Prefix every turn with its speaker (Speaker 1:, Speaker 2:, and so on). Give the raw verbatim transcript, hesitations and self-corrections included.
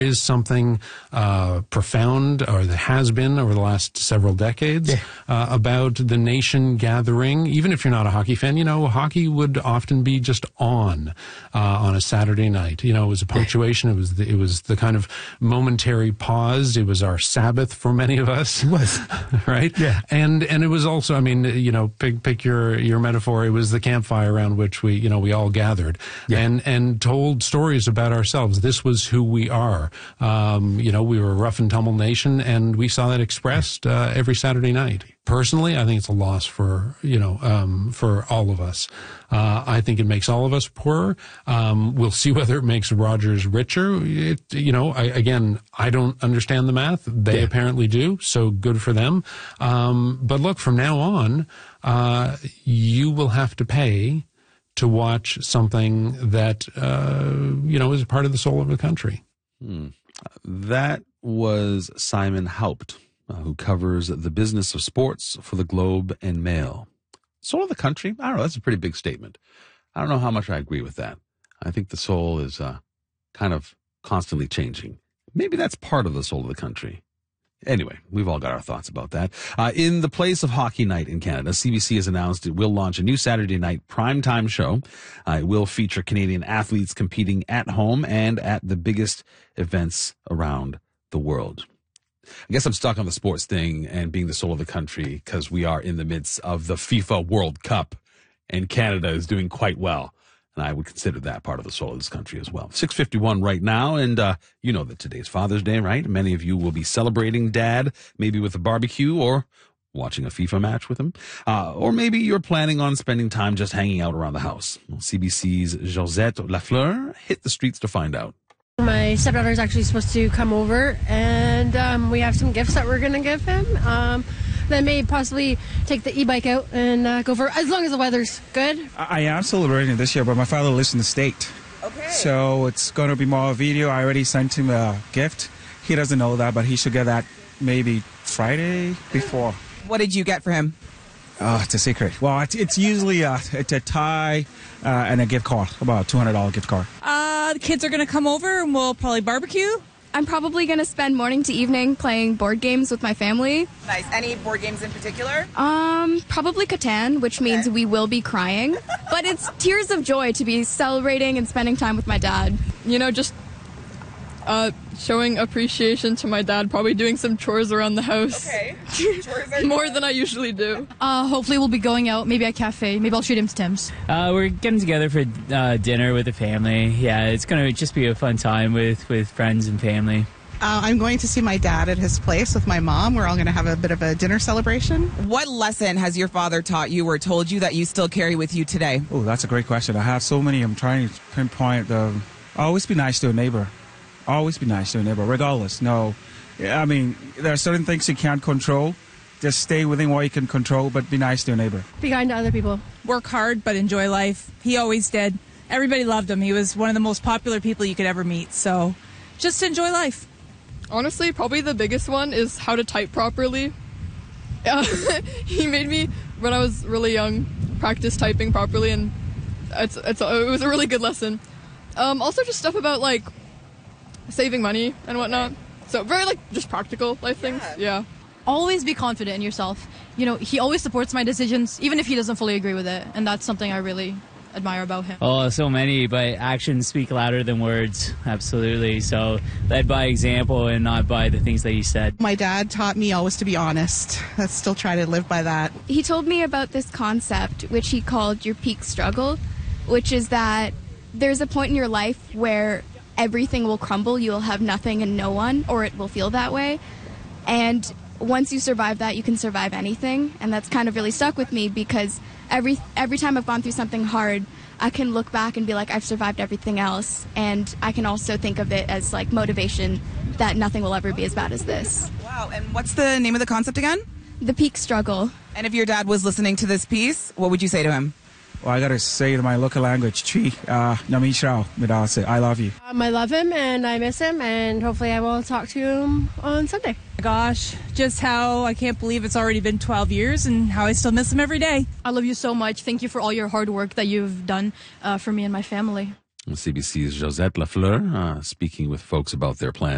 Speaker 1: is something uh, profound, or that has been over the last several decades, yeah. uh, about the nation gathering. Even if you're not a hockey fan, you know, hockey would often be just on uh, on a Saturday night. You know, it was a punctuation. Yeah. It was the, it was the kind of momentary pause. It was our Sabbath for many of us.
Speaker 2: It was.
Speaker 1: Right?
Speaker 2: Yeah.
Speaker 1: And and it was also, I mean, you know, pick pick your your metaphor. It was the campfire around which we, you know, we all gathered yeah. and and told stories about ourselves. This was who we are. Um, you know, we were a rough and tumble nation, and we saw that expressed uh, every Saturday night. Personally, I think it's a loss for, you know, um, for all of us. Uh, I think it makes all of us poorer. Um, we'll see whether it makes Rogers richer. It, you know, I, again, I don't understand the math. They yeah. apparently do, so good for them. Um, but look, from now on, uh, you will have to pay to watch something that, uh, you know, is a part of the soul of the country.
Speaker 3: Hmm. That was Simon Haupt, uh, who covers the business of sports for the Globe and Mail. Soul of the country? I don't know. That's a pretty big statement. I don't know how much I agree with that. I think the soul is uh, kind of constantly changing. Maybe that's part of the soul of the country. Anyway, we've all got our thoughts about that. Uh, in the place of Hockey Night in Canada, C B C has announced it will launch a new Saturday night primetime show. Uh, it will feature Canadian athletes competing at home and at the biggest events around the world. I guess I'm stuck on the sports thing and being the soul of the country because we are in the midst of the FIFA World Cup, and Canada is doing quite well. And I would consider that part of the soul of this country as well. six fifty-one right now, and uh, you know that today's Father's Day, right? Many of you will be celebrating Dad, maybe with a barbecue or watching a FIFA match with him. Uh, or maybe you're planning on spending time just hanging out around the house. Well, C B C's Josette Lafleur hit the streets to find out.
Speaker 4: My stepdaughter is actually supposed to come over, and um, we have some gifts that we're going to give him. Um, That may possibly take the e-bike out and uh, go for, as long as the weather's good.
Speaker 2: I, I am celebrating this year, but my father lives in the state.
Speaker 5: Okay.
Speaker 2: So it's going to be more video. I already sent him a gift. He doesn't know that, but he should get that maybe Friday before.
Speaker 5: What did you get for him?
Speaker 2: Oh, it's a secret. Well, it's, it's usually a, it's a tie uh, and a gift card, about a two hundred dollars gift card.
Speaker 6: Uh, the kids are going to come over and we'll probably barbecue.
Speaker 7: I'm probably going to spend morning to evening playing board games with my family.
Speaker 5: Nice. Any board games in particular?
Speaker 7: Um, probably Catan, which means
Speaker 5: okay.
Speaker 7: we will be crying. But it's tears of joy to be celebrating and spending time with my dad.
Speaker 8: You know, just uh, showing appreciation to my dad, probably doing some chores around the house.
Speaker 5: Okay. Chores are
Speaker 8: More than I usually do.
Speaker 9: Uh, hopefully we'll be going out, maybe at a cafe. Maybe I'll treat him to Tim's.
Speaker 10: Uh, we're getting together for uh, dinner with the family. Yeah, it's going to just be a fun time with, with friends and family.
Speaker 11: Uh, I'm going to see my dad at his place with my mom. We're all going to have a bit of a dinner celebration.
Speaker 5: What lesson has your father taught you or told you that you still carry with you today?
Speaker 2: Oh, that's a great question. I have so many. I'm trying to pinpoint the... Always be nice to a neighbor. Always be nice to a neighbor, regardless. No, I mean, there are certain things you can't control. Just stay within what you can control, but be nice to a neighbor.
Speaker 4: Be kind to other people.
Speaker 6: Work hard, but enjoy life. He always did. Everybody loved him. He was one of the most popular people you could ever meet. So just enjoy life.
Speaker 8: Honestly, probably the biggest one is how to type properly. Uh, he made me, when I was really young, practice typing properly, and it's, it's, it was a really good lesson. Um, also just stuff about, like, saving money and whatnot. So very, like, just practical life things. Yeah.
Speaker 9: Always be confident in yourself. You know, he always supports my decisions, even if he doesn't fully agree with it. And that's something I really admire about him.
Speaker 10: Oh, so many, but actions speak louder than words. Absolutely. So led by example and not by the things that he said.
Speaker 11: My dad taught me always to be honest. I still try to live by that.
Speaker 7: He told me about this concept, which he called your peak struggle, which is that there's a point in your life where everything will crumble, you'll have nothing and no one, or it will feel that way. And once you survive that, you can survive anything. And that's kind of really stuck with me because every every time I've gone through something hard, I can look back and be like, I've survived everything else. And I can also think of it as like motivation that nothing will ever be as bad as this.
Speaker 5: Wow. And what's the name of the concept again?
Speaker 7: The peak struggle.
Speaker 5: And if your dad was listening to this piece, what would you say to him?
Speaker 2: Well, I got to say in my local language, Chi, uh, Nami Shao, Midase, I love you.
Speaker 4: Um, I love him and I miss him, and hopefully I will talk to him on Sunday.
Speaker 6: Gosh, just how I can't believe it's already been twelve years and how I still miss him every day.
Speaker 9: I love you so much. Thank you for all your hard work that you've done uh, for me and my family.
Speaker 3: C B C's Josette Lafleur uh, speaking with folks about their plans.